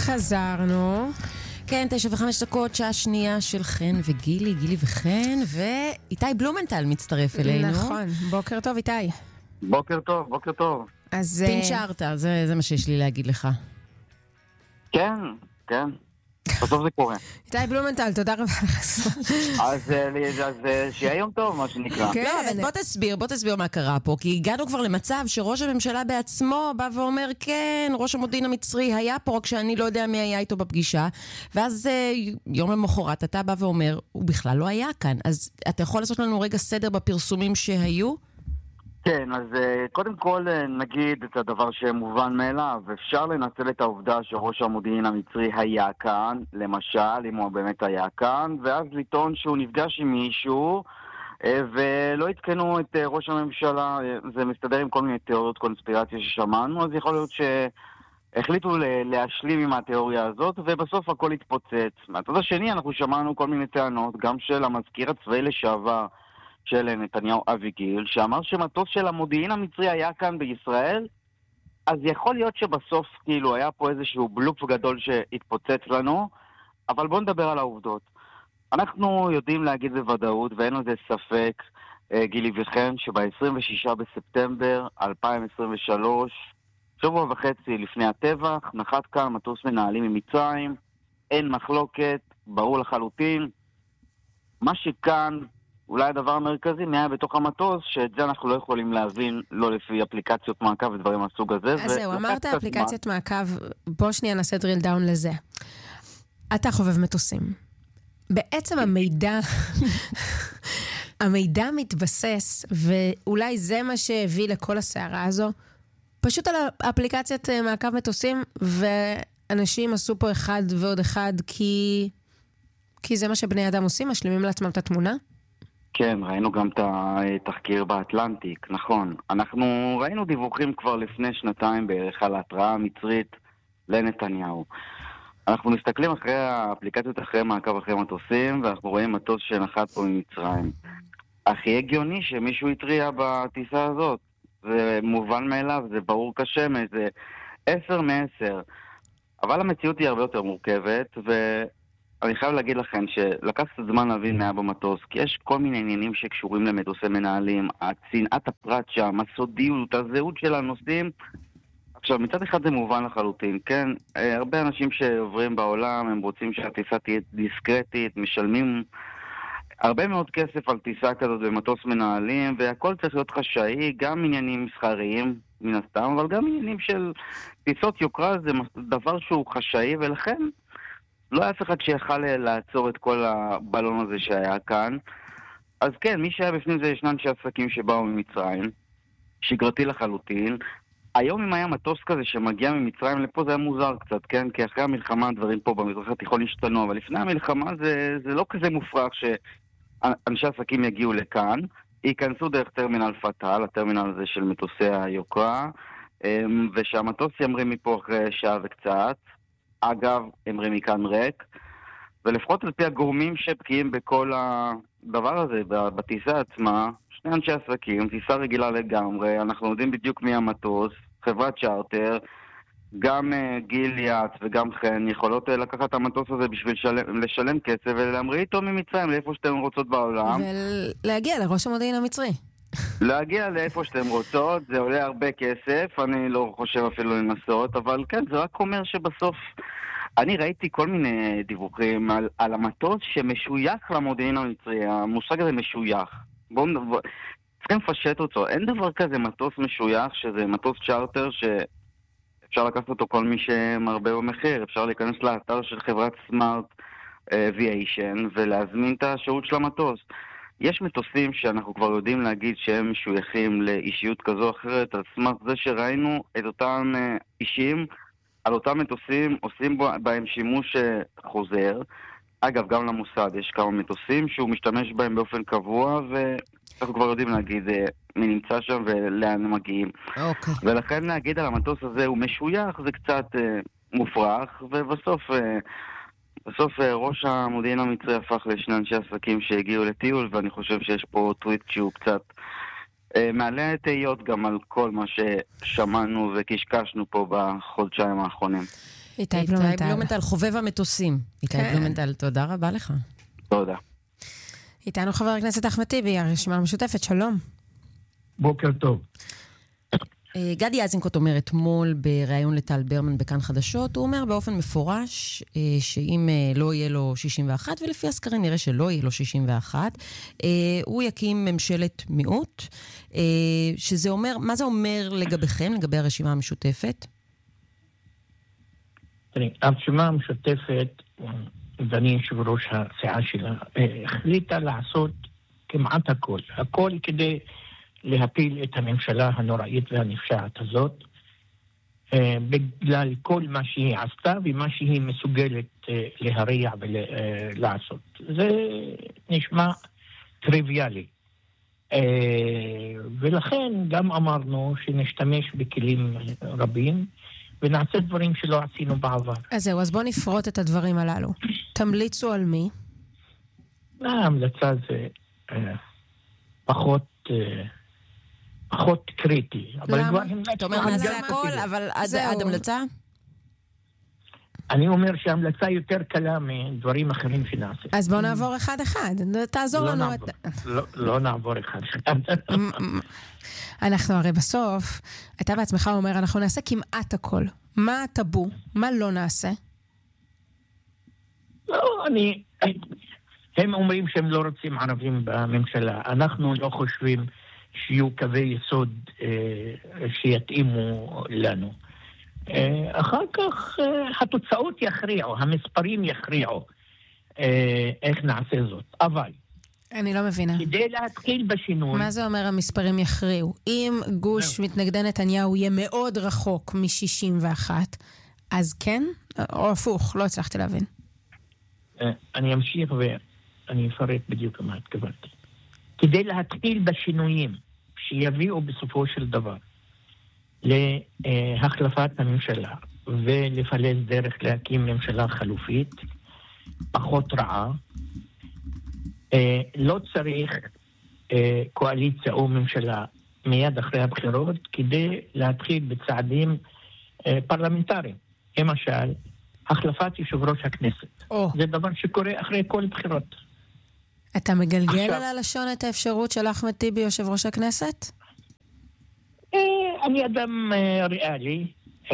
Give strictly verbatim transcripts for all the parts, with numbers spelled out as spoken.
חזרנו. כן, תשע וחמש דקות, שעה שנייה של חן וגילי, גילי וחן, ואיתי בלומנטל מצטרף אלינו. נכון, בוקר טוב איתי. בוקר טוב, בוקר טוב. אז פינצ'רת, זה, זה מה שיש לי להגיד לך. כן, כן. בסוף זה קורה. איתי בלומנטל, תודה רבה לך. אז, אז שיהיה יום טוב, מה שנקרא. כן, לא, אבל בוא תסביר, בוא תסביר מה קרה פה, כי הגענו כבר למצב שראש הממשלה בעצמו בא ואומר, כן, ראש המודיעין המצרי היה פה, רק שאני לא יודע מי היה איתו בפגישה, ואז יום למחרת אתה בא ואומר, הוא בכלל לא היה כאן. אז אתה יכול לעשות לנו רגע סדר בפרסומים שהיו? כן, אז קודם כל נגיד את הדבר שמובן מאליו. אפשר לנצל את העובדה שראש המודיעין המצרי היה כאן, למשל, אם הוא באמת היה כאן, ואז לטעון שהוא נפגש עם מישהו ולא התקנו את ראש הממשלה. זה מסתדר עם כל מיני תיאוריות קונספירציה ששמענו, אז יכול להיות שהחליטו להשלים עם התיאוריה הזאת, ובסוף הכל התפוצץ. מהצד השני אנחנו שמענו כל מיני טענות, גם של המזכיר הצבאי לשעבר, של נתניהו אביגיל, שאמר שמטוס של המודיעין המצרי היה כאן בישראל, אז יכול להיות שבסוף כאילו היה פה איזשהו בלוף גדול שהתפוצץ לנו, אבל בואו נדבר על העובדות. אנחנו יודעים להגיד בוודאות, ואין לזה ספק, גילי וחן, שב-עשרים ושישה בספטמבר אלפיים עשרים ושלוש, שבוע וחצי לפני הטבח, נחת כאן מטוס מנהלים ממצרים, אין מחלוקת, ברור לחלוטין. מה שכאן אולי הדבר המרכזי היה בתוך המטוס, שאת זה אנחנו לא יכולים להבין, לא לפי אפליקציות מעקב ודברים מהסוג הזה. אז זהו, אמרת אפליקציית מעקב, בוא שנייה נעשה drill down לזה. אתה חובב מטוסים. בעצם המידע, המידע מתבסס, ואולי זה מה שהביא לכל הסערה הזו, פשוט על אפליקציית מעקב מטוסים, ואנשים עשו פה אחד ועוד אחד, כי, כי זה מה שבני אדם עושים, משלימים לעצמם את התמונה. כן, ראינו גם את התחקיר באטלנטיק, נכון. אנחנו ראינו דיווחים כבר לפני שנתיים בערך על ההתראה המצרית לנתניהו. אנחנו מסתכלים אחרי האפליקציות, אחרי מעקב אחרי מטוסים, ואנחנו רואים מטוס שנחת פה ממצרים. הכי הגיוני שמישהו יתריע בטיסה הזאת. זה מובן מאליו, זה ברור כשמש, זה עשר מעשר. אבל המציאות היא הרבה יותר מורכבת, ו... אני חייב להגיד לכם שלקח קצת זמן להבין מה במטוס, כי יש כל מיני עניינים שקשורים למטוסי מנהלים, הצנעת הפרט שם, הסודיות, הזהות של הנוסעים. עכשיו, מצד אחד זה מובן לחלוטין, כן? הרבה אנשים שעוברים בעולם, הם רוצים שהטיסה תהיה דיסקרטית, משלמים הרבה מאוד כסף על טיסה כזאת במטוס מנהלים, והכל צריך להיות חשאי, גם עניינים מסחריים, מן הסתם, אבל גם עניינים של טיסות יוקרה, זה דבר שהוא חשאי, ולכן לא היה אף אחד שיכל לעצור את כל הבלון הזה שהיה כאן. אז כן, מי שהיה בפנים זה ישנן שעסקים שבאו ממצרים, שגרתי לחלוטין. היום אם היה מטוס כזה שמגיע ממצרים לפה זה היה מוזר קצת, כן? כי אחרי המלחמה הדברים פה במזרח התיכון השתנו, אבל לפני המלחמה זה, זה לא כזה מופרך שאנשי עסקים יגיעו לכאן, ייכנסו דרך טרמינל פטל, הטרמינל הזה של מטוסי היוקרה, ושהמטוס ימריא מפה אחרי שעה וקצת. אגב, אמרי מכאן ריק, ולפחות על פי הגורמים שבקיאים בכל הדבר הזה, בטיסה עצמה, שני אנשי עסקים, טיסה רגילה לגמרי, אנחנו יודעים בדיוק מי המטוס, חברת צ'ארטר, גם uh, גיל יעץ וגם חן יכולות uh, לקחת את המטוס הזה בשביל לשלם, לשלם כסף ולהמריא איתו ממצרים לאיפה שאתם רוצות בעולם. ולהגיע לראש המודיעין המצרי. להגיע לאיפה שאתם רוצות, זה עולה הרבה כסף, אני לא חושב אפילו לנסות, אבל כן, זה רק אומר שבסוף, אני ראיתי כל מיני דיווחים על, על המטוס שמשוייך למודיעין המצרי, המושג הזה משוייך. בואו נדבר, צריכים לפשט אותו, אין דבר כזה מטוס משוייך, שזה מטוס צ'ארטר שאפשר לקחת אותו כל מי שמרבה במחיר, אפשר להיכנס לאתר של חברת סמארט אביאיישן ולהזמין את השירות של המטוס. יש מטוסים שאנחנו כבר יודעים להגיד שהם משויכים לאישיות כזו או אחרת, על סמך זה שראינו את אותם אישים, על אותם מטוסים עושים בהם שימוש חוזר. אגב, גם למוסד יש כמה מטוסים שהוא משתמש בהם באופן קבוע, ואנחנו כבר יודעים להגיד מי נמצא שם ולאן הם מגיעים. אוקיי. ולכן להגיד על המטוס הזה הוא משוייך, זה קצת מופרך, ובסוף... בסוף ראש המודיעין המצרי הפך לשני אנשי עסקים שהגיעו לטיול, ואני חושב שיש פה טוויט שהוא קצת אה, מעלה תהיות גם על כל מה ששמענו וקשקשנו פה בחודשיים האחרונים. איתי בלומנטל. בלומנטל, חובב המטוסים. איתי בלומנטל, תודה רבה לך. תודה. איתנו חבר הכנסת אחמד טיבי, הרשימה המשותפת, שלום. בוקר טוב. גדי איזנקוט אומר אתמול בריאיון לטל ברמן בכאן חדשות, הוא אומר באופן מפורש שאם לא יהיה לו שישים ואחת, ולפי הסקרים נראה שלא יהיה לו שישים ואחת, הוא יקים ממשלת מיעוט, שזה אומר, מה זה אומר לגביכם, לגבי הרשימה המשותפת? תראי, הרשימה המשותפת, ואני יושב ראש הסיעה שלה, החליטה לעשות כמעט הכל. הכל כדי להפיל את הממשלה הנוראית והנפשעת הזאת, בגלל כל מה שהיא עשתה ומה שהיא מסוגלת להריע ולעשות. זה נשמע טריוויאלי. ולכן גם אמרנו שנשתמש בכלים רבים, ונעשה דברים שלא עשינו בעבר. אז זהו, אז בואו נפרוט את הדברים הללו. תמליצו על מי? ההמלצה זה פחות... פחות קריטי. למה? אתה אומר, נעשה הכל, אבל עד המלצה? אני אומר שההמלצה יותר קלה מדברים אחרים שנעשה. אז בואו נעבור אחד אחד. תעזור לנו. לא נעבור אחד אחד. אנחנו הרי בסוף, אתה בעצמך אומר, אנחנו נעשה כמעט הכל. מה הטבו? מה לא נעשה? לא, אני... הם אומרים שהם לא רוצים ערבים בממשלה. אנחנו לא חושבים שיהיו קווי יסוד אה, שיתאימו לנו. אה, אחר כך אה, התוצאות יכריעו, המספרים יכריעו אה, איך נעשה זאת. אבל... אני לא מבינה. כדי להתחיל בשינוי... מה זה אומר המספרים יכריעו? אם גוש מתנגדי נתניהו יהיה מאוד רחוק מ-שישים ואחת, אז כן? או הפוך, לא הצלחתי להבין. אה, אני אמשיך ואני אפרט בדיוק מה התכוונתי. כדי להתחיל בשינויים שיביאו בסופו של דבר להחלפת הממשלה ולפלס דרך להקים ממשלה חלופית פחות רעה, לא צריך קואליציה או ממשלה מיד אחרי הבחירות כדי להתחיל בצעדים פרלמנטריים. למשל, החלפת יושב ראש הכנסת. או. זה דבר שקורה אחרי כל בחירות. אתה מגלגל עכשיו, על הלשון את האפשרות של אחמד טיבי, יושב ראש הכנסת? אה, אני אדם אה, ריאלי, אה,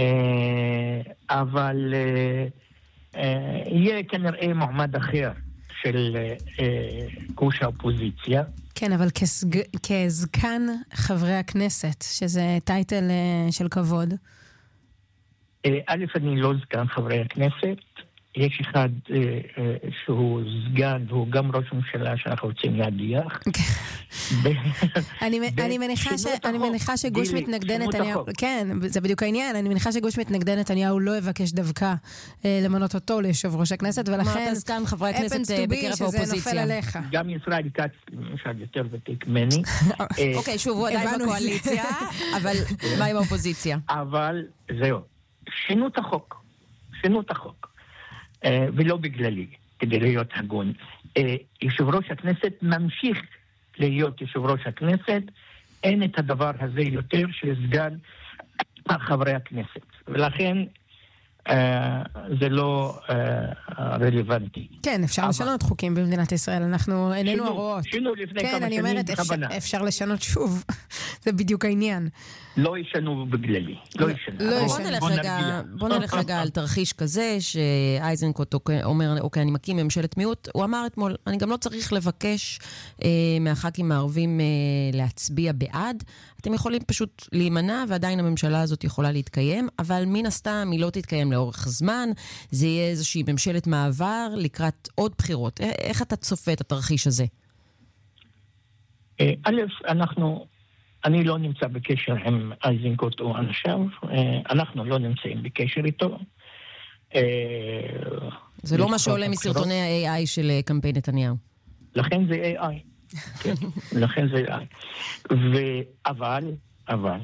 אבל אה, אה, יהיה כנראה מועמד אחר של אה, גוש האופוזיציה. כן, אבל כסג... כזקן חברי הכנסת, שזה טייטל אה, של כבוד. אה, א', אני לא זקן חברי הכנסת. יש אחד אה, אה, שהוא סגן, והוא גם ראש ממשלה שאנחנו רוצים להדיח. אני, אני, מניחה ש, אני מניחה שגוש מתנגדי נתניהו... כן, זה בדיוק העניין. אני מניחה שגוש מתנגדי נתניהו לא יבקש דווקא אה, למנות אותו ליושב ראש הכנסת, ולכן... אתה סגן חברי הכנסת בקרב האופוזיציה. נופל עליך. גם ישראל כץ, למשל, יותר ותיק ממני. אוקיי, שוב, הוא עדיין בקואליציה, אבל מה עם האופוזיציה? אבל זהו, שינו את החוק. שינו את החוק. ולא בגללי, כדי להיות הגון. יושב ראש הכנסת ממשיך להיות יושב ראש הכנסת, אין את הדבר הזה יותר שסגן חברי הכנסת. ולכן זה לא רלוונטי. כן, אפשר לשנות חוקים במדינת ישראל, אנחנו איננו הרואות. שינו לפני כמה שנים בכוונה. אפשר לשנות שוב, זה בדיוק העניין. לא ישנו בגללי, לא ישנו. בוא נלך רגע על תרחיש כזה, שאייזנקוט אומר, אוקיי, אני מקים ממשלת מיעוט, הוא אמר אתמול, אני גם לא צריך לבקש מהח"כים הערבים להצביע בעד, אתם יכולים פשוט להימנע, ועדיין הממשלה הזאת יכולה להתקיים, אבל מן הסתם היא לא תתקיים לאורך זמן, זה יהיה איזושהי ממשלת מעבר לקראת עוד בחירות. איך אתה צופה את התרחיש הזה? א', אנחנו, אני לא נמצא בקשר עם איזנקוט או אנשיו, אנחנו לא נמצאים בקשר איתו. זה לא מה שעולה מסרטוני ה-איי איי של קמפיין נתניהו. לכן זה איי איי. כן, לכן זה איי איי. אבל, אבל,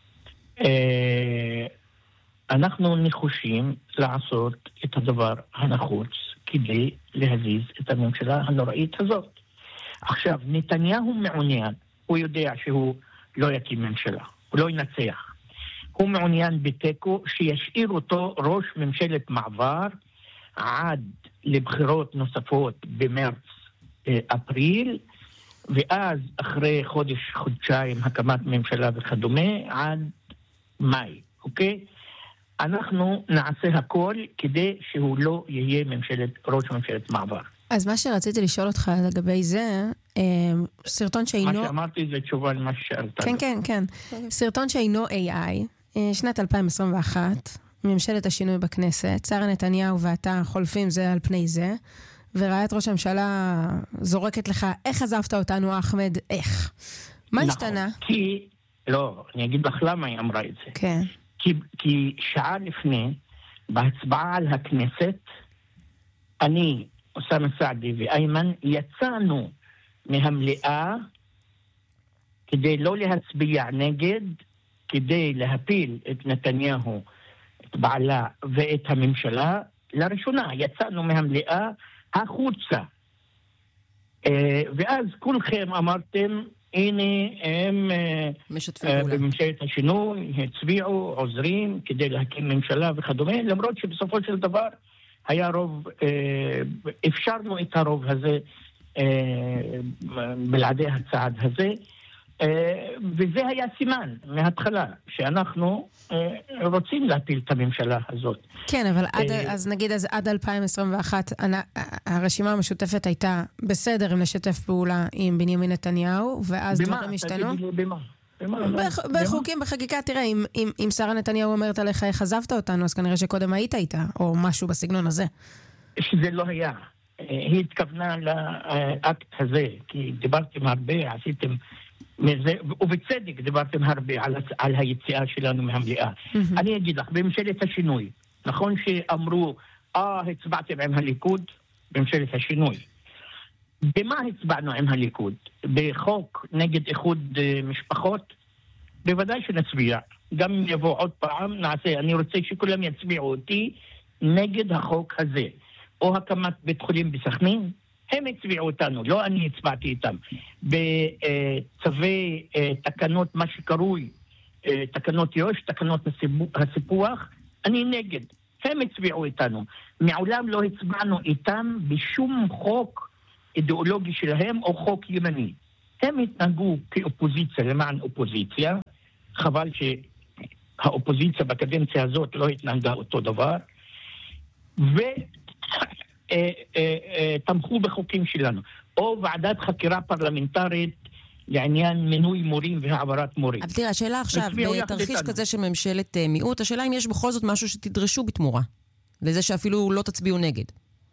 אנחנו נחושים לעשות את הדבר הנחוץ כדי להזיז את הממשלה הנוראית הזאת. עכשיו, נתניהו מעוניין, הוא יודע שהוא לא יקים ממשלה, הוא לא ינצח. הוא מעוניין בתיקו, שישאיר אותו ראש ממשלת מעבר עד לבחירות נוספות במרץ אפריל, ואז אחרי חודש, חודשיים, הקמת ממשלה וכדומה, עד מאי, אוקיי? אנחנו נעשה הכל כדי שהוא לא יהיה ממשלת, ראש ממשלת מעבר. אז מה שרציתי לשאול אותך לגבי זה, סרטון שאינו... מה שאמרתי זה תשובה למה ששאלת. כן, כן, כן. סרטון שאינו איי איי, שנת אלפיים עשרים ואחת, ממשלת השינוי בכנסת, שרה נתניהו ואתה חולפים זה על פני זה, ורעיית ראש הממשלה זורקת לך, איך עזבת אותנו, אחמד, איך? מה השתנה? כי, לא, אני אגיד לך למה היא אמרה את זה. כן. כי, כי שעה לפני, בהצבעה על הכנסת, אני, אוסאמה סעדי ואיימן, יצאנו מהמליאה כדי לא להצביע נגד, כדי להפיל את נתניהו, את בעלה ואת הממשלה. לראשונה יצאנו מהמליאה החוצה. ואז כולכם אמרתם, הנה הם בממשלת השינוי, הצביעו, עוזרים כדי להקים ממשלה וכדומה, למרות שבסופו של דבר היה רוב, אפשרנו את הרוב הזה בלעדי הצעד הזה, וזה היה סימן מההתחלה שאנחנו רוצים להפיל את הממשלה הזאת. כן, אבל עד, אז נגיד אז עד אלפיים עשרים ואחת הרשימה המשותפת הייתה בסדר אם לשתף פעולה עם בנימין נתניהו, ואז דברים השתנו. במה? בחוקים, בחקיקה, תראה, אם, אם, אם שרה נתניהו אומרת עליך איך עזבת אותנו, אז כנראה שקודם היית איתה, או משהו בסגנון הזה. שזה לא היה. היא התכוונה לאקט הזה, כי דיברתם הרבה, עשיתם מזה, ובצדק דיברתם הרבה על, על היציאה שלנו מהמליאה. Mm-hmm. אני אגיד לך, בממשלת השינוי, נכון שאמרו, אה, הצבעתם עם הליכוד, בממשלת השינוי. במה הצבענו עם הליכוד? בחוק נגד איחוד משפחות? בוודאי שנצביע. גם אם יבוא עוד פעם, נעשה, אני רוצה שכולם יצביעו אותי נגד החוק הזה. או הקמת בית חולים בסכנין, הם הצביעו אותנו, לא אני הצבעתי איתם. בצווי תקנות, מה שקרוי תקנות יוש, תקנות הסיפוח, אני נגד. הם הצביעו איתנו. מעולם לא הצבענו איתם בשום חוק אידיאולוגי שלהם או חוק ימני. הם התנהגו כאופוזיציה למען אופוזיציה. חבל שהאופוזיציה בקדנציה הזאת לא התנהגה אותו דבר. ו... תמכו בחוקים שלנו, או ועדת חקירה פרלמנטרית לעניין מינוי מורים והעברת מורים. אבל תראה, השאלה עכשיו, בתרחיש כזה של ממשלת מיעוט, השאלה אם יש בכל זאת משהו שתדרשו בתמורה, לזה שאפילו לא תצביעו נגד.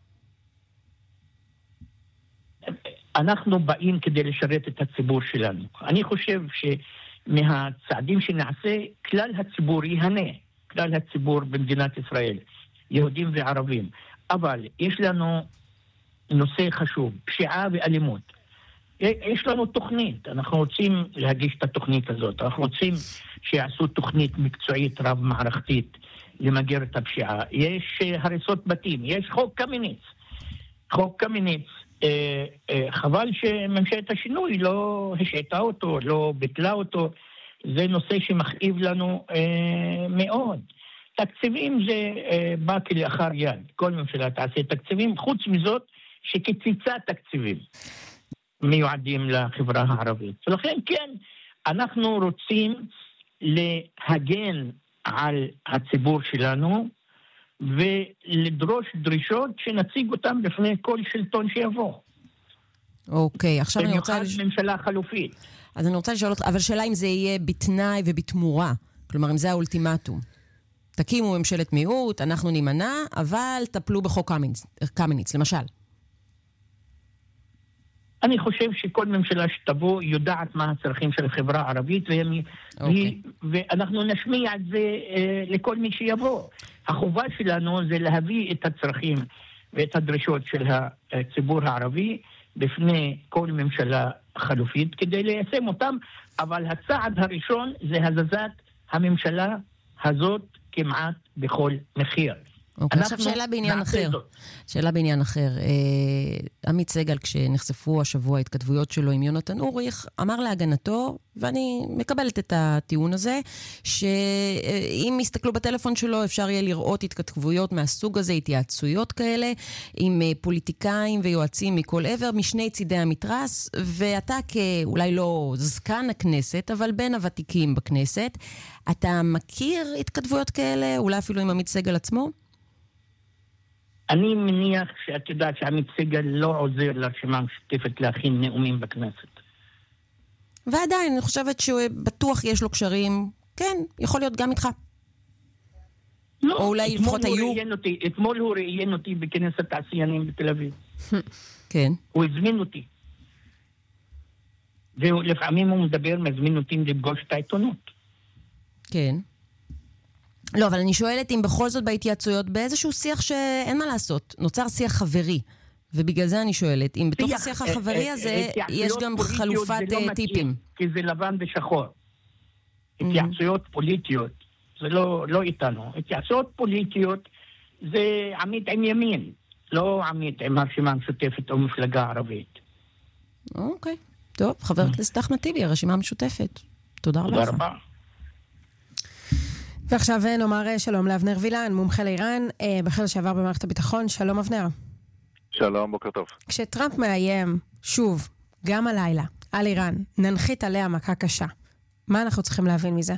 אנחנו באים כדי לשרת את הציבור שלנו. אני חושב שמהצעדים שנעשה, כלל הציבור יהנה, כלל הציבור במדינת ישראל, יהודים וערבים. אבל יש לנו נושא חשוב, פשיעה ואלימות. יש לנו תוכנית, אנחנו רוצים להגיש את התוכנית הזאת, אנחנו רוצים שיעשו תוכנית מקצועית רב-מערכתית למגר את הפשיעה. יש הריסות בתים, יש חוק קמיניץ. חוק קמיניץ, אה, אה, חבל שממשלת השינוי לא השעתה אותו, לא ביטלה אותו. זה נושא שמכאיב לנו אה, מאוד. תקציבים זה אה, בא כלאחר יד. כל ממשלה תעשה תקציבים, חוץ מזאת שקיצצה תקציבים מיועדים לחברה הערבית. ולכן כן, אנחנו רוצים להגן על הציבור שלנו ולדרוש דרישות שנציג אותם בפני כל שלטון שיבוא. אוקיי, עכשיו אני רוצה... במיוחד ממשלה חלופית. אז אני רוצה לשאול אותך, אבל שאלה אם זה יהיה בתנאי ובתמורה. כלומר, אם זה האולטימטום. תקימו ממשלת מיעוט, אנחנו נימנע, אבל טפלו בחוק קמיניץ, קמיניץ, למשל. אני חושב שכל ממשלה שתבוא יודעת מה הצרכים של החברה הערבית, והם, okay. והיא, ואנחנו נשמיע את זה אה, לכל מי שיבוא. החובה שלנו זה להביא את הצרכים ואת הדרישות של הציבור הערבי בפני כל ממשלה חלופית כדי ליישם אותם, אבל הצעד הראשון זה הזזת הממשלה הזאת כמעט בכל מחיר. אוקיי, עכשיו שאלה בעניין אחר. שאלה בעניין אחר. עמית סגל, כשנחשפו השבוע ההתכתבויות שלו עם יונתן אוריך, אמר להגנתו, ואני מקבלת את הטיעון הזה, שאם יסתכלו בטלפון שלו, אפשר יהיה לראות התכתבויות מהסוג הזה, התייעצויות כאלה, עם פוליטיקאים ויועצים מכל עבר, משני צידי המתרס, ואתה כאולי לא זקן הכנסת, אבל בין הוותיקים בכנסת, אתה מכיר התכתבויות כאלה, אולי אפילו עם עמית סגל עצמו? אני מניח שאת יודעת שעמית סגל לא עוזר לרשימה המשותפת להכין נאומים בכנסת. ועדיין, אני חושבת שבטוח יש לו קשרים, כן, יכול להיות גם איתך. לא, או אולי לפחות היו... אותי, אתמול הוא ראיין אותי בכנס התעשיינים בתל אביב. כן. הוא הזמין אותי. ולפעמים הוא מדבר, מזמין אותי לפגוש את העיתונות. כן. לא, אבל אני שואלת אם בכל זאת בהתייעצויות, באיזשהו שיח שאין מה לעשות, נוצר שיח חברי. ובגלל זה אני שואלת, אם בתוך השיח החברי הזה יש גם חלופת טיפים. כי זה לבן ושחור. התייעצויות פוליטיות, זה לא איתנו. התייעצויות פוליטיות זה עמית עם ימין, לא עמית עם הרשימה המשותפת או מפלגה ערבית. אוקיי, טוב, חבר הכנסת אחמד טיבי, הרשימה המשותפת. תודה רבה. תודה רבה. ועכשיו נאמר שלום לאבנר וילן, מומחה לאיראן, בחיל שעבר במערכת הביטחון. שלום אבנר. שלום, בוקר טוב. כשטראמפ מאיים, שוב, גם הלילה, על איראן, ננחית עליה מכה קשה. מה אנחנו צריכים להבין מזה?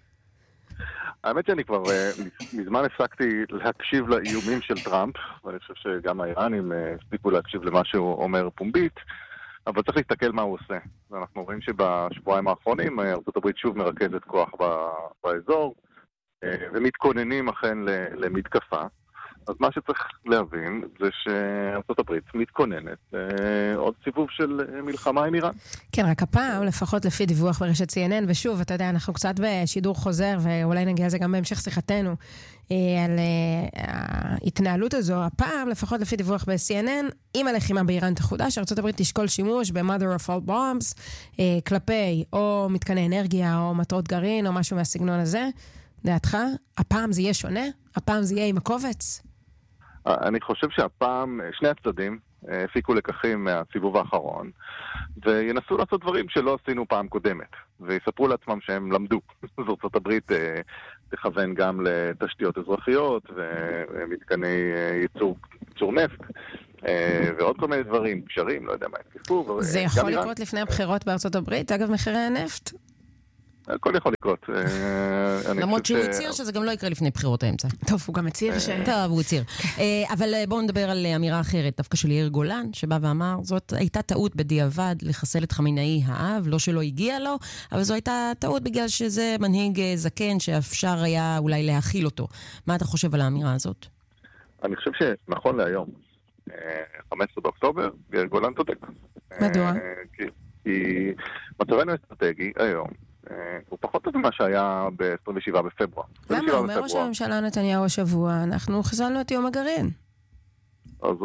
האמת שאני כבר מזמן הפסקתי להקשיב לאיומים של טראמפ, ואני חושב שגם האיראנים הספיקו להקשיב למה שהוא אומר פומבית, אבל צריך להסתכל מה הוא עושה. ואנחנו רואים שבשבועיים האחרונים ארצות הברית שוב מרכזת כוח באזור, ומתכוננים אכן למתקפה. אז מה שצריך להבין זה שארצות הברית מתכוננת עוד סיבוב של מלחמה עם איראן. כן, רק הפעם, לפחות לפי דיווח ברשת סי אן אן, ושוב, אתה יודע, אנחנו קצת בשידור חוזר, ואולי נגיע לזה גם בהמשך שיחתנו, על ההתנהלות הזו. הפעם, לפחות לפי דיווח ב-סי אן אן, אם הלחימה באיראן תחודש, ארצות הברית תשקול שימוש ב-Mother of all bombs, כלפי או מתקני אנרגיה, או מטרות גרעין, או משהו מהסגנון הזה. דעתך, הפעם זה יהיה שונה? הפעם זה יהיה עם הקובץ? אני חושב שהפעם שני הצדדים הפיקו לקחים מהסיבוב האחרון, וינסו לעשות דברים שלא עשינו פעם קודמת, ויספרו לעצמם שהם למדו. ארצות הברית תכוון גם לתשתיות אזרחיות, ומתקני ייצור, ייצור נפט, ועוד כל מיני דברים, קשרים, לא יודע מה התקפו. זה יכול לקרות לפני הבחירות בארצות הברית, אגב מחירי הנפט? הכל יכול לקרות. למרות שהוא הציר שזה גם לא יקרה לפני בחירות האמצע. טוב, הוא גם הציר ש... טוב, הוא הציר. אבל בואו נדבר על אמירה אחרת, דווקא של יאיר גולן, שבא ואמר, זאת הייתה טעות בדיעבד לחסל את חמינאי האב, לא שלא הגיע לו, אבל זו הייתה טעות בגלל שזה מנהיג זקן שאפשר היה אולי להכיל אותו. מה אתה חושב על האמירה הזאת? אני חושב שנכון להיום, חמישה עשר באוקטובר, יאיר גולן צודק. מדוע? כי מצבנו אסטרטגי היום, הוא פחות טוב ממה שהיה ב-עשרים ושבעה בפברואר. למה? אומר ראש הממשלה נתניהו השבוע, אנחנו חיסלנו את יום הגרעין. אז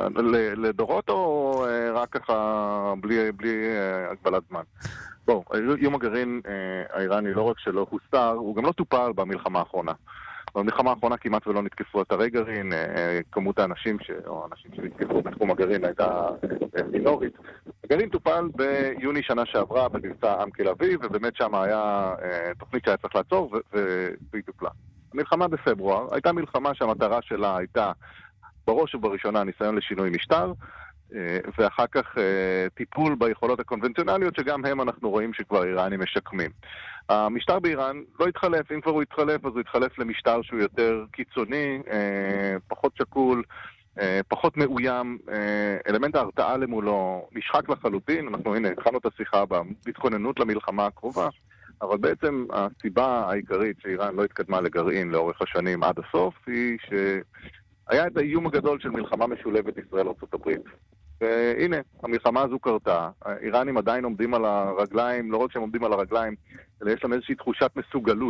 לדורות או רק ככה בלי הגבלת זמן? בואו, יום הגרעין האיראני לא רק שלא הוסתר, הוא גם לא טופל במלחמה האחרונה. במלחמה האחרונה כמעט ולא נתקפו אתרי גרעין, כמות האנשים ש... או האנשים שנתקפו בתחום הגרעין הייתה מינורית. הגרעין טופל ביוני שנה שעברה במבצע עם תל אביב, ובאמת שם היה תוכנית שהיה צריך לעצור והיא טופלה. המלחמה בפברואר הייתה מלחמה שהמטרה שלה הייתה בראש ובראשונה ניסיון לשינוי משטר, ואחר כך טיפול ביכולות הקונבנציונליות שגם הם אנחנו רואים שכבר איראנים משקמים. המשטר באיראן לא התחלף, אם כבר הוא התחלף אז הוא התחלף למשטר שהוא יותר קיצוני, פחות שקול, פחות מאוים, אלמנט ההרתעה למולו נשחק לחלוטין. אנחנו הנה התחלנו את השיחה בהתכוננות למלחמה הקרובה, אבל בעצם הסיבה העיקרית שאיראן לא התקדמה לגרעין לאורך השנים עד הסוף היא שהיה את האיום הגדול של מלחמה משולבת ישראל-ארצות הברית. והנה, המלחמה הזו קרתה, האיראנים עדיין עומדים על הרגליים, לא רק שהם עומדים על הרגליים, אלא יש להם איזושהי תחושת מסוגלות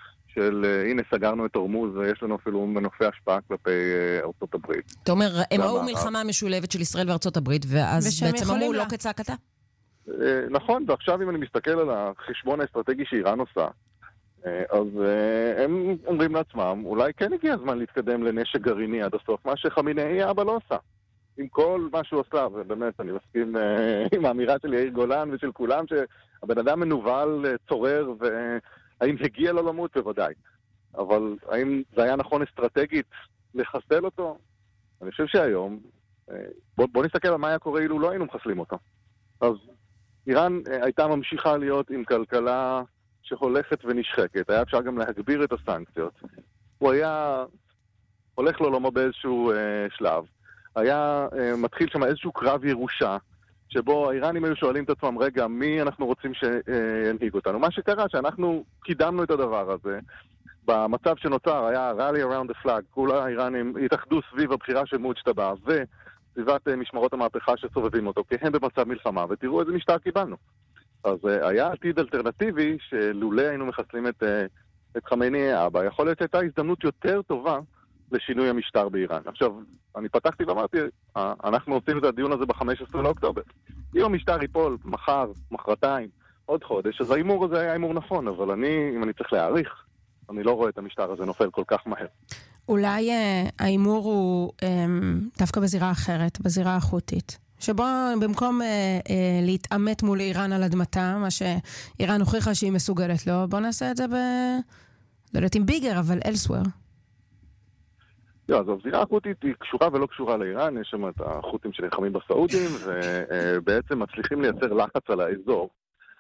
של הנה סגרנו את הורמוז ויש לנו אפילו מנופי השפעה כלפי ארצות הברית. אתה אומר, הם ראו מלחמה משולבת של ישראל וארצות הברית, ואז בעצם אמרו לא כצעקתה? נכון, ועכשיו אם אני מסתכל על החשבון האסטרטגי שאיראן עושה, אז הם אומרים לעצמם, אולי כן הגיע הזמן להתקדם לנשק גרעיני עד הסוף, מה שחמינאי אבא לא עושה. עם כל מה שהוא עושה, ובאמת אני מסכים עם האמירה של יאיר גולן ושל כולם, שהבן אדם מנובל, צורר, והאם הגיע לו למות? בוודאי. אבל האם זה היה נכון אסטרטגית לחסל אותו? אני חושב שהיום, בוא, בוא נסתכל על מה היה קורה אילו לא היינו מחסלים אותו. אז איראן הייתה ממשיכה להיות עם כלכלה שהולכת ונשחקת, היה אפשר גם להגביר את הסנקציות. הוא היה הולך לעולמו באיזשהו אה, שלב. היה אה, מתחיל שם איזשהו קרב ירושה, שבו האיראנים היו שואלים את עצמם, רגע, מי אנחנו רוצים שינהיג אותנו? מה שקרה, שאנחנו קידמנו את הדבר הזה, במצב שנוצר היה rally around the flag, כל האיראנים התאחדו סביב הבחירה של מוג'טבא, וסביבת משמרות המהפכה שסובבים אותו, כי הם במצב מלחמה, ותראו איזה משטר קיבלנו. אז היה עתיד אלטרנטיבי, שלולא היינו מחסלים את, את חמינאי אבא, יכול להיות שהייתה הזדמנות יותר טובה לשינוי המשטר באיראן. עכשיו, אני פתחתי ואמרתי, אנחנו עושים את הדיון הזה ב-חמישה עשר לאוקטובר. אם המשטר ייפול מחר, מחרתיים, עוד חודש, אז האימור הזה היה אימור נכון, אבל אני, אם אני צריך להעריך, אני לא רואה את המשטר הזה נופל כל כך מהר. אולי האימור הוא דווקא בזירה אחרת, בזירה החותית. שבו במקום אה, אה, להתאמת מול איראן על אדמתה, מה שאיראן הוכיחה שהיא מסוגלת לו, בוא נעשה את זה ב... לא יודעת אם ביגר, אבל elsewhere. לא, אז הזירה החותית היא קשורה ולא קשורה לאיראן, יש שם את החותים שנלחמים בסעודים, ובעצם מצליחים לייצר לחץ על האזור.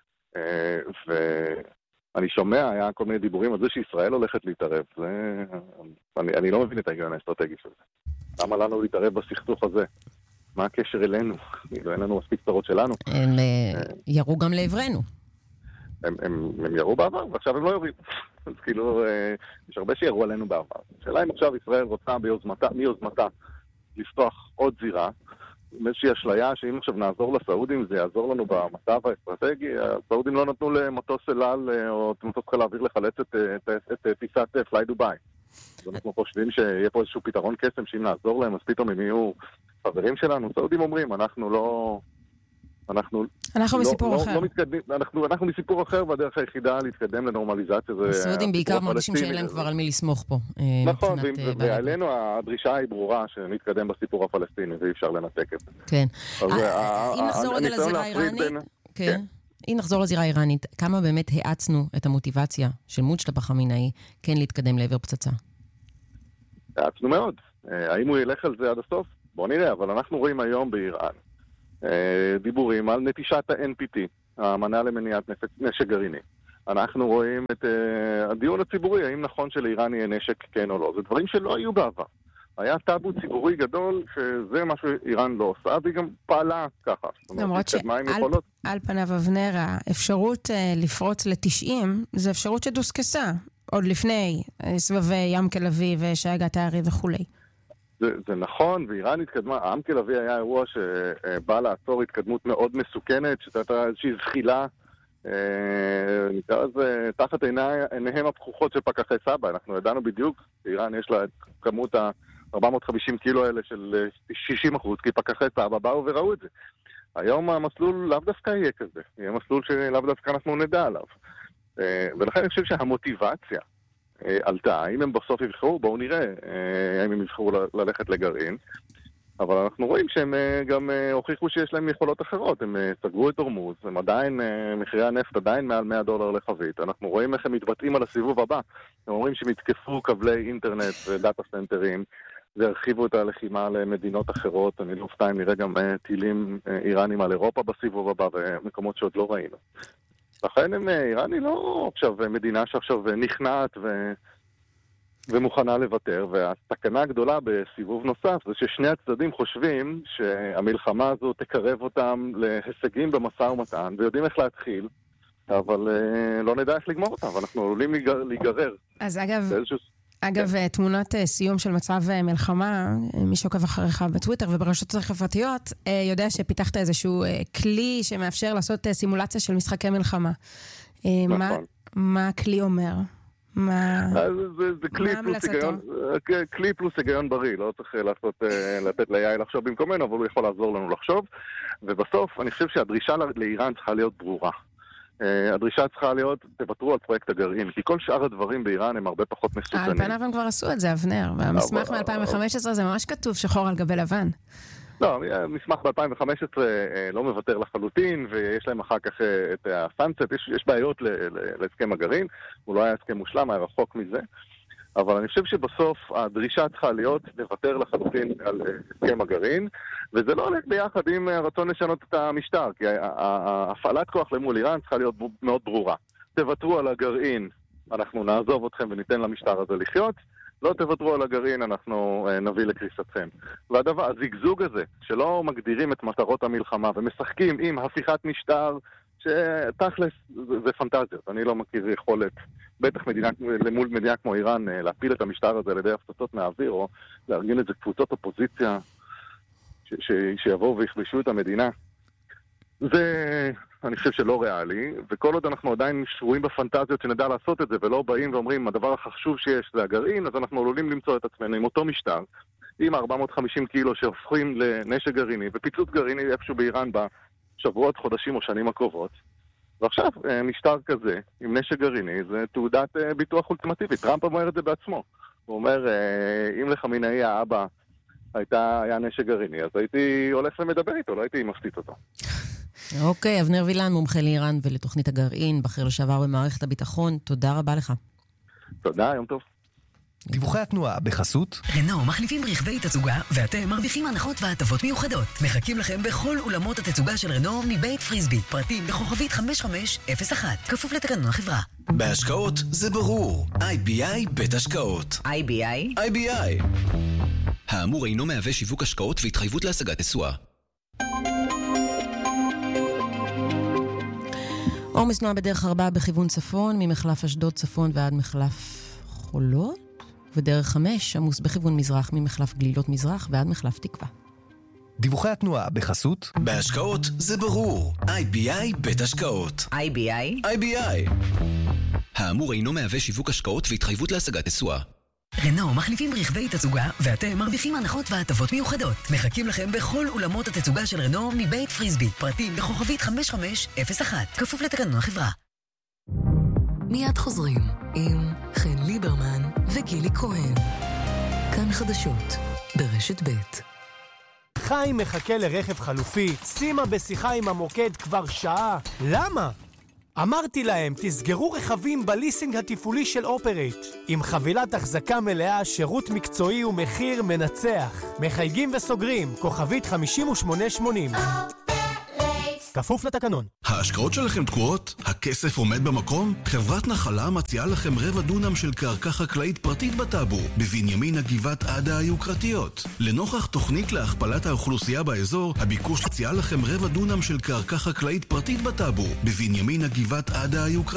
ואני שומע, היה כל מיני דיבורים על זה שישראל הולכת להתערב. זה... אני, אני לא מבין את ההיגיון האסטרטגי של זה. למה לנו להתערב בסכסוך הזה? מה הקשר אלינו? אין לנו מספיק צרות שלנו. הם ירו גם לעברנו. הם, הם, הם ירו בעבר, ועכשיו הם לא יורים. אז כאילו, יש הרבה שירו עלינו בעבר. השאלה אם עכשיו ישראל רוצה ביוזמתה, מיוזמתה, לפתוח עוד זירה, עם איזושהי אשליה שאם עכשיו נעזור לסעודים, זה יעזור לנו במצב האסטרטגי. הסעודים לא נתנו למטוס אל-על או מטוס חיל האוויר לחלץ את, את, את, את טיסת פליי דובאי. אז אנחנו חושבים שיהיה פה איזשהו פתרון קסם שאם נעזור להם, אז פתאום הם יהיו חברים שלנו. סעודים אומרים, אנחנו לא... אנחנו, אנחנו לא, מסיפור לא, אחר. לא מתקדמים, אנחנו, אנחנו מסיפור אחר, והדרך היחידה להתקדם לנורמליזציה זה... הסעודים בעיקר מרגישים שאין להם כבר על מי לסמוך פה. נכון, ועלינו הדרישה היא ברורה שנתקדם בסיפור הפלסטיני, ואי אפשר לנתק את זה. כן. אם נחזור רגע לזירה האיראנית, כן. אם נחזור לזירה האיראנית, כמה באמת העצנו את המוטיבציה של מוג'טבא חמינאי כן להתקדם לעבר פצצה? העצנו מאוד. האם הוא ילך על זה עד הסוף? בוא נראה, אבל אנחנו רואים היום באיראן דיבורים על נטישת ה-אן פי טי, האמנה למניעת נשק גרעיני. אנחנו רואים את uh, הדיון הציבורי, האם נכון שלאיראן יהיה נשק כן או לא. זה דברים שלא היו בעבר. היה טאבו ציבורי גדול שזה מה שאיראן לא עושה, והיא גם פעלה ככה. למרות שעל פניו אבנר, האפשרות uh, לפרוץ ל-תשעים, זה אפשרות שדוסקסה, עוד לפני סבבי ים תל אביב ושאגת הארי וכולי. זה, זה נכון, ואיראן התקדמה, העם תל אביב היה אירוע שבא לעצור התקדמות מאוד מסוכנת, שהייתה איזושהי זחילה, אה, נקרא לזה, תחת עיניהם הפקוחות של פקחי סבא. אנחנו ידענו בדיוק, איראן יש לה את כמות ה-ארבע מאות וחמישים קילו האלה של שישים אחוז, כי פקחי סבא באו וראו את זה. היום המסלול לאו דווקא יהיה כזה, יהיה מסלול שלאו דווקא אנחנו נדע עליו. אה, ולכן אני חושב שהמוטיבציה, עלתה, אם הם בסוף יבחרו, בואו נראה אם הם יבחרו ללכת לגרעין, אבל אנחנו רואים שהם גם הוכיחו שיש להם יכולות אחרות, הם סגרו את הורמוז, הם עדיין, מחירי הנפט עדיין מעל מאה דולר לחבית, אנחנו רואים איך הם מתבטאים על הסיבוב הבא, הם אומרים שהם יתקפו קבלי אינטרנט ודאטה סנטרים, והרחיבו את הלחימה למדינות אחרות, אני לא אופתע אם נראה גם טילים איראנים על אירופה בסיבוב הבא, ומקומות שעוד לא ראינו. לכן הם, איראן היא לא עכשיו מדינה שעכשיו נכנעת ו... ומוכנה לוותר, והסכנה הגדולה בסיבוב נוסף זה ששני הצדדים חושבים שהמלחמה הזו תקרב אותם להישגים במשא ומתן, ויודעים איך להתחיל, אבל לא נדע איך לגמור אותם, ואנחנו עלולים להיגרר. אז אגב... באיזשהו... אגב, תמונת סיום של מצב מלחמה, מי שעוקב אחריך בטוויטר וברשתות החברתיות, יודע שפיתחת איזשהו כלי שמאפשר לעשות סימולציה של משחקי מלחמה. נכון. מה, מה הכלי אומר? מה, זה, זה כלי מה פלוס היגיון, כלי פלוס היגיון בריא, לא צריך לעשות, לתת ליאי לחשוב במקומנו, אבל הוא יכול לעזור לנו לחשוב. ובסוף, אני חושב שהדרישה לאיראן צריכה להיות ברורה. הדרישה צריכה להיות, תוותרו על פרויקט הגרעין, כי כל שאר הדברים באיראן הם הרבה פחות מסוכנים. על פניו הם כבר עשו את זה, אבנר, והמסמך מ-אלפיים וחמש עשרה זה ממש כתוב שחור על גבי לבן. לא, מסמך ב-אלפיים וחמש עשרה לא מוותר לחלוטין, ויש להם אחר כך את הסנקציות, יש, יש בעיות להסכם הגרעין, הוא לא היה הסכם מושלם, היה רחוק מזה, אבל אני חושב שבסוף הדרישה צריכה להיות לוותר לחלוטין על הסכם הגרעין, וזה לא הולך ביחד עם הרצון לשנות את המשטר, כי הפעלת כוח למול איראן צריכה להיות מאוד ברורה. תוותרו על הגרעין, אנחנו נעזוב אתכם וניתן למשטר הזה לחיות, לא תוותרו על הגרעין, אנחנו נביא לקריסתכם. והדבר, הזיגזוג הזה, שלא מגדירים את מטרות המלחמה ומשחקים עם הפיכת משטר, שתכלס זה, זה פנטזיות. אני לא מכיר יכולת, בטח מדינה, למול מדינה כמו איראן, להפיל את המשטר הזה על ידי הפצצות מהאוויר, או לארגן את זה קבוצות אופוזיציה ש, ש, שיבואו ויכבשו את המדינה. זה, אני חושב שלא ריאלי, וכל עוד אנחנו עדיין שרויים בפנטזיות שנדע לעשות את זה, ולא באים ואומרים, הדבר החשוב שיש זה הגרעין, אז אנחנו עלולים למצוא את עצמנו עם אותו משטר, עם ארבע מאות וחמישים קילו שהופכים לנשק גרעיני, ופיצוץ גרעיני איפשהו באיראן בשבועות, חודשים או שנים הקרובות. ועכשיו, משטר כזה, עם נשק גרעיני, זה תעודת ביטוח אולטימטיבית. טראמפ אומר את זה בעצמו. הוא אומר, אם לחמינאי האבא הייתה, היה נשק גרעיני, אז הייתי הולך ומדבר איתו, לא הייתי מפתיע אותו. אוקיי, אבנר וילן, מומחה לאיראן ולתוכנית הגרעין, בכיר לשעבר במערכת הביטחון, תודה רבה לך. תודה, יום טוב. דיווחי התנועה בחסות רנו מחליפים רכבי תצוגה ואתם מרוויחים הנחות והטבות מיוחדות. מחכים לכם בכל אולמות התצוגה של רנו מבית פריסבי. פרטים בכוכבית חמש חמש אפס אחת. כפוף לתקנון החברה. בהשקעות זה ברור. איי בי איי בית השקעות. איי בי איי? איי בי איי. האמור אינו מהווה שיווק השקעות והתחייבות להשגת תשואה. עומס תנועה בדרך ארבע בכיוון צפון, ממחלף אשדוד צפון ועד מחלף חולות, ודרך חמש עמוס בכיוון מזרח, ממחלף גלילות מזרח ועד מחלף תקווה. דיווחי התנועה בחסות בהשקעות זה ברור. איי בי איי בית השקעות. איי בי איי? איי בי איי. האמור אינו מהווה שיווק השקעות והתחייבות להשגת תשואה. רנו מחליפים רכבי תצוגה ואתם מרוויחים הנחות והטבות מיוחדות. מחכים לכם בכל אולמות התצוגה של רנו מבית פריסבי. פרטים בכוכבית חמש חמש אפס אחת. כפוף לתקנון החברה. מיד חוזרים עם חן ליברמן וגילי כהן. כאן חדשות ברשת ב'. חיים מחכה לרכב חלופי, שימה בשיחה עם המוקד כבר שעה. למה? אמרתי להם, תסגרו רכבים בליסינג התפעולי של אופרייט. עם חבילת החזקה מלאה, שירות מקצועי ומחיר מנצח. מחייגים וסוגרים, כוכבית חמישים ושמונה שמונים. כפוף לתקנון. ההשקעות שלכם תקועות? הכסף עומד במקום? חברת נחלה מציעה לכם רבע דונם של קרקע חקלאית פרטית בטאבו, בבנימין הגבעת עדה היוקרתיות. לנוכח תוכנית להכפלת האוכלוסייה באזור, הביקוש מציעה לכם רבע דונם של קרקע חקלאית פרטית בטאבו, בבנימין הגבעת עדה היוקרתיות.